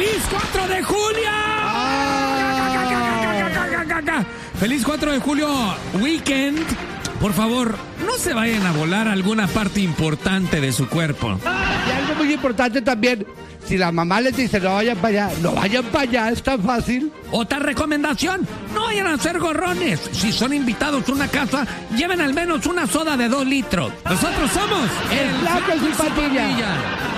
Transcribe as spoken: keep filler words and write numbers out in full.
¡Feliz cuatro de julio! Ah. ¡Feliz cuatro de julio, weekend! Por favor, no se vayan a volar alguna parte importante de su cuerpo. Y algo muy importante también, si la mamá les dice no vayan para allá, no vayan para allá, es tan fácil. Otra recomendación, no vayan a hacer gorrones. Si son invitados a una casa, lleven al menos una soda de dos litros. Nosotros somos El Flaco y su Patilla.